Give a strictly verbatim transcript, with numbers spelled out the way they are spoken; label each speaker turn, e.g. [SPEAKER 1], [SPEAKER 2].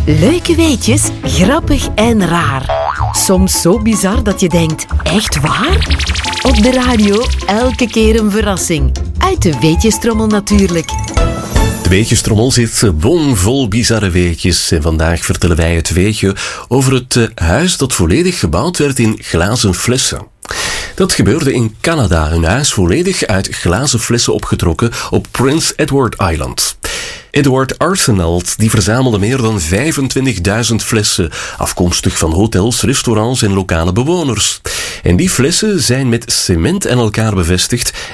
[SPEAKER 1] Leuke weetjes, grappig en raar. Soms zo bizar dat je denkt, echt waar? Op de radio elke keer een verrassing. Uit de weetjestrommel natuurlijk.
[SPEAKER 2] De weetjestrommel zit bomvol bizarre weetjes. En vandaag vertellen wij het weetje over het uh, huis dat volledig gebouwd werd in glazen flessen. Dat gebeurde in Canada, een huis volledig uit glazen flessen opgetrokken op Prince Edward Island. Edward Arsenault die verzamelde meer dan vijfentwintigduizend flessen, afkomstig van hotels, restaurants en lokale bewoners. En die flessen zijn met cement aan elkaar bevestigd